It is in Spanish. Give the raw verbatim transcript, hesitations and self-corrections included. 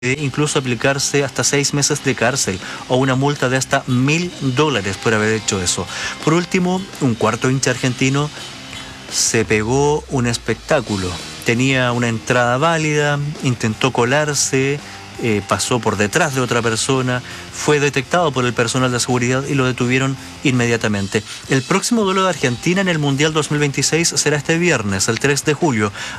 incluso aplicarse hasta seis meses de cárcel o una multa de hasta mil dólares por haber hecho eso. Por último, un cuarto hincha argentino se pegó un espectáculo. Tenía una entrada válida, intentó colarse, eh, pasó por detrás de otra persona, fue detectado por el personal de seguridad y lo detuvieron inmediatamente. El próximo duelo de Argentina en el Mundial dos mil veintiséis será este viernes, el tres de julio,